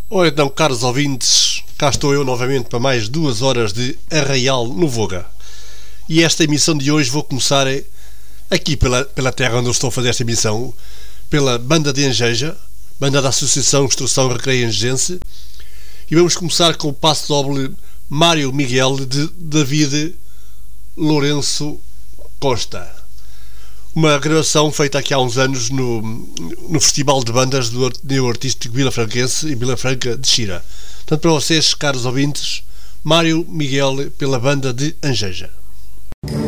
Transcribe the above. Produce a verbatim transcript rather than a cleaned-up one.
Ora então, caros ouvintes, cá estou eu novamente para mais duas horas de Arraial no Voga. E esta emissão de hoje vou começar aqui pela, pela terra onde eu estou a fazer esta emissão, pela banda de Angeja, banda da Associação Instrução Recreio Angejense, e vamos começar com o passo doble Mário Miguel de David Lourenço Costa. Uma gravação feita aqui há uns anos no, no Festival de Bandas do Neo Artístico Vila Franquense e Vila Franca de Xira. Portanto, para vocês, caros ouvintes, Mário Miguel pela banda de Angeja.